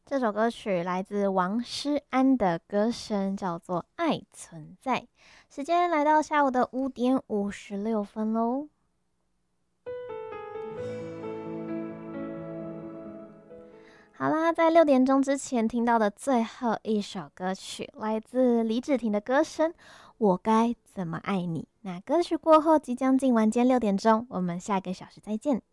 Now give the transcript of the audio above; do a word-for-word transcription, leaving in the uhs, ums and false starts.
这首歌曲来自王诗安的歌声，叫做《爱存在》。时间来到下午的五点五十六分喽。好啦，在六点钟之前听到的最后一首歌曲，来自李芷婷的歌声《我该怎么爱你》。那歌曲过后即将进晚间六点钟，我们下个小时再见。